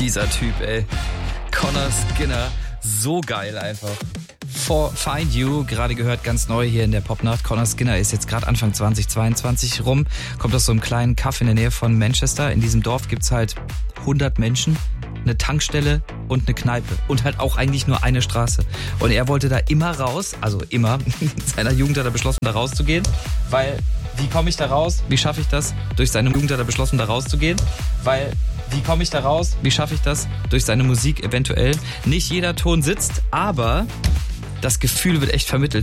Dieser Typ, ey. Connor Skinner, so geil einfach. Find You, gerade gehört, ganz neu hier in der Popnacht. Connor Skinner ist jetzt gerade Anfang 2022 rum, kommt aus so einem kleinen Kaff in der Nähe von Manchester. In diesem Dorf gibt's halt 100 Menschen, eine Tankstelle und eine Kneipe und halt auch eigentlich nur eine Straße. Und er wollte da immer raus, also immer, in seiner Jugend hat er beschlossen, da rauszugehen, weil, wie komme ich da raus? Wie schaffe ich das? Durch seine Jugend hat er beschlossen, da rauszugehen, weil, wie komme ich da raus? Wie schaffe ich das? Durch seine Musik eventuell. Nicht jeder Ton sitzt, aber das Gefühl wird echt vermittelt.